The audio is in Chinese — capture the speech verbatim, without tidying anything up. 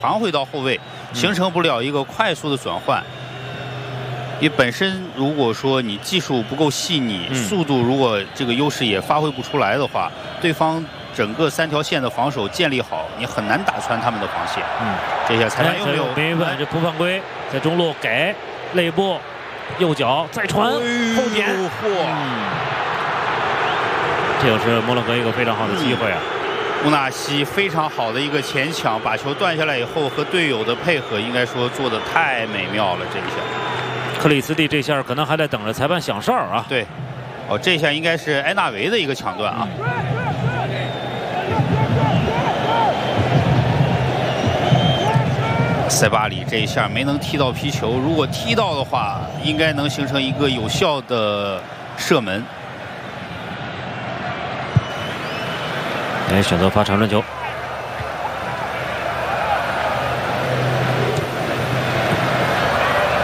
传回到后卫，形成不了一个快速的转换。你本身如果说你技术不够细腻， 嗯、 速度如果这个优势也发挥不出来的话，对方整个三条线的防守建立好，你很难打穿他们的防线。 嗯， 这下裁判又没有没问这不犯规，在中路给肋部，右脚再传、哎、后点， 嚯、嗯！ 这就是摩洛哥一个非常好的机会啊。 嗯穆纳西非常好的一个前抢，把球断下来以后和队友的配合，应该说做的太美妙了。这一下， 克里斯蒂这下可能还在等着裁判响哨啊。 对，哦，这下应该是埃纳维的一个抢断啊。塞巴里这一下没能踢到皮球，如果踢到的话，应该能形成一个有效的射门。 哎，选择发长传球。